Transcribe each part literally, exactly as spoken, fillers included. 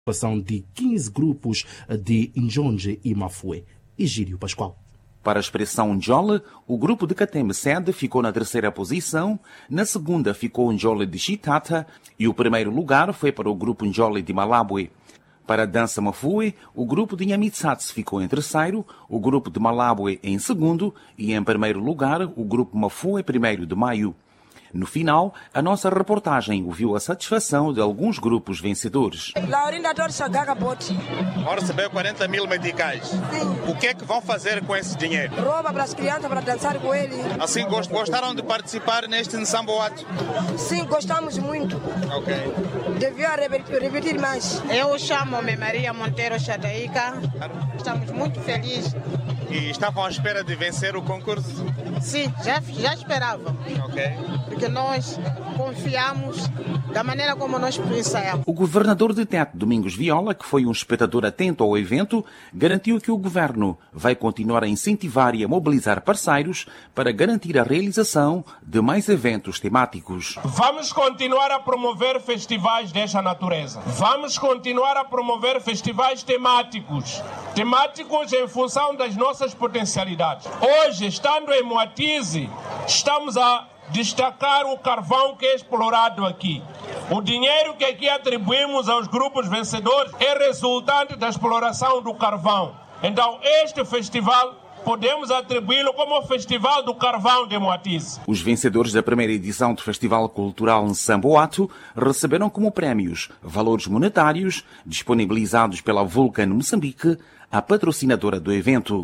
participação de quinze grupos de Njonje e Mafue. Egídio Pascoal. Para a expressão Njole, o grupo de Katembe Sede ficou na terceira posição, na segunda ficou o Njole de Chitata e o primeiro lugar foi para o grupo Njole de Malabwe. Para a dança Mafue, o grupo de Nyamitsatse ficou em terceiro, o grupo de Malabwe em segundo e em primeiro lugar o grupo Mafue primeiro de Maio. No final, a nossa reportagem ouviu a satisfação de alguns grupos vencedores. Laurinda Torça Gaga Bote. Vão receber quarenta mil meticais. Sim. O que é que vão fazer com esse dinheiro? Rouba para as crianças para dançar com ele. Assim, gostaram de participar neste Nsamboato? Sim, gostamos muito. Ok. Devia repetir, repetir mais. Eu chamo-me Maria Monteiro Chataíca. Estamos muito felizes. E estavam à espera de vencer o concurso? Sim, já, já esperavam. Ok. Porque nós confiamos da maneira como nós ensaiamos. O governador de Tete, Domingos Viola, que foi um espectador atento ao evento, garantiu que o governo vai continuar a incentivar e a mobilizar parceiros para garantir a realização de mais eventos temáticos. Vamos continuar a promover festivais desta natureza. Vamos continuar a promover festivais temáticos. Temáticos em função das nossas potencialidades. Hoje, estando em Moatize, estamos a destacar o carvão que é explorado aqui. O dinheiro que aqui atribuímos aos grupos vencedores é resultante da exploração do carvão. Então, este festival podemos atribuí-lo como o Festival do Carvão de Moatize. Os vencedores da primeira edição do Festival Cultural Nsamboato receberam como prémios valores monetários disponibilizados pela Vulcan Moçambique, a patrocinadora do evento.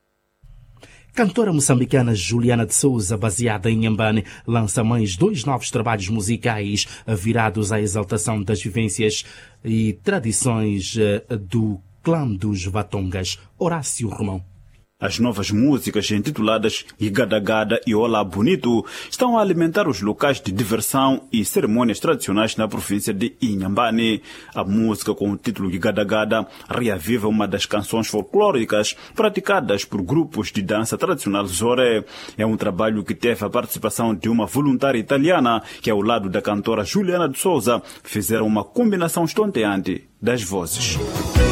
Cantora moçambicana Juliana de Souza, baseada em Inhambane, lança mais dois novos trabalhos musicais virados à exaltação das vivências e tradições do clã dos Vatongas. Horácio Romão. As novas músicas intituladas Igadagada e Olá Bonito estão a alimentar os locais de diversão e cerimônias tradicionais na província de Inhambane. A música com o título Igadagada reaviva uma das canções folclóricas praticadas por grupos de dança tradicional Zore. É um trabalho que teve a participação de uma voluntária italiana que, ao lado da cantora Juliana de Souza, fizeram uma combinação estonteante das vozes.